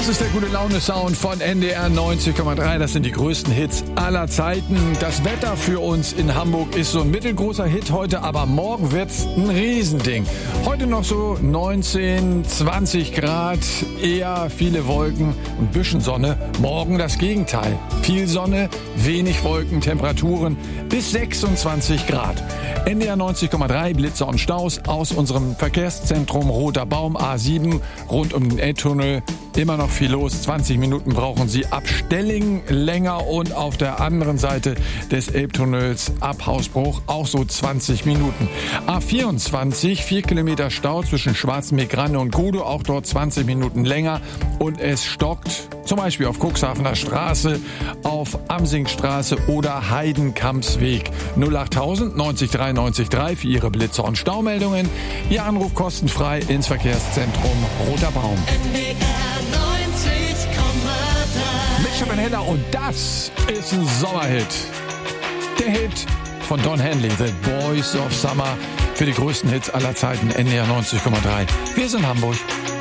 Das ist der Gute-Laune-Sound von NDR 90,3. Das sind die größten Hits aller Zeiten. Das Wetter für uns in Hamburg ist so ein mittelgroßer Hit heute, aber morgen wird's ein Riesending. Heute noch so 19, 20 Grad, eher viele Wolken und ein bisschen Sonne. Morgen das Gegenteil. Viel Sonne, wenig Wolken, Temperaturen bis 26 Grad. NDR 90,3, Blitze und Staus aus unserem Verkehrszentrum Roter Baum A7 rund um den Elbtunnel. Immer noch viel los. 20 Minuten brauchen Sie ab Stellingen länger und auf der anderen Seite des Elbtunnels ab Hausbruch auch so 20 Minuten. A24, 4 Kilometer Stau zwischen Schwarzenbeck-Grande und Kudow, auch dort 20 Minuten länger und es stockt zum Beispiel auf Cuxhavener Straße, auf Amsingstraße oder Heidenkampsweg. 08000 90 3 90 3 für Ihre Blitze und Staumeldungen. Ihr Anruf kostenfrei ins Verkehrszentrum Roter Baum. Mitchell & Heller und das ist ein Sommerhit. Der Hit von Don Henley, The Boys of Summer, für die größten Hits aller Zeiten, NDR 90,3. Wir sind Hamburg.